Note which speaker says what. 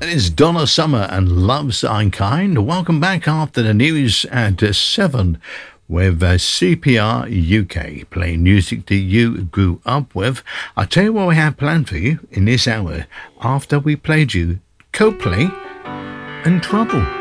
Speaker 1: It's Donna Summer and Love's Unkind. Welcome back after the news at 7 with CPR UK, playing music that you grew up with. I'll tell you what we have planned for you in this hour after we played you Coldplay and Trouble.